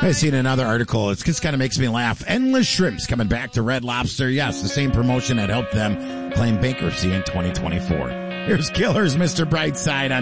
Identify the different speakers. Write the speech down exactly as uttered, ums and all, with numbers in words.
Speaker 1: I seen another article. It just kind of makes me laugh. Endless Shrimps coming back to Red Lobster. Yes, the same promotion that helped them claim bankruptcy in twenty twenty-four. Here's Killers, Mister Brightside on